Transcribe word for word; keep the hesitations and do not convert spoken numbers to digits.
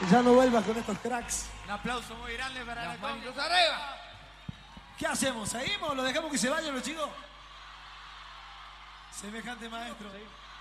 Ya no vuelvas con estos cracks. Un aplauso muy grande para Las la manitos arriba. ¿Qué hacemos? ¿Seguimos? ¿Lo dejamos que se vayan los chicos? Semejante maestro.